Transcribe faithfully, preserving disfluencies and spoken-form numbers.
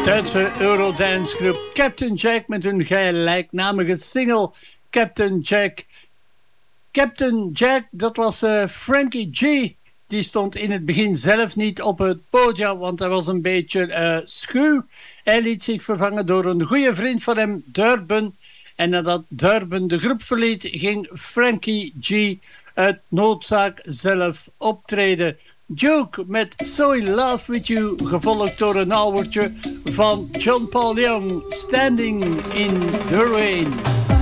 Duitse Eurodance groep Captain Jack met hun gelijknamige single Captain Jack. Captain Jack, dat was uh, Frankie G. Die stond in het begin zelf niet op het podium, want hij was een beetje uh, schuw. Hij liet zich vervangen door een goede vriend van hem, Durban. En nadat Durban de groep verliet, ging Frankie G uit noodzaak zelf optreden. Duke met So In Love With You, gevolgd door een ouwertje van John Paul Young, Standing in the Rain.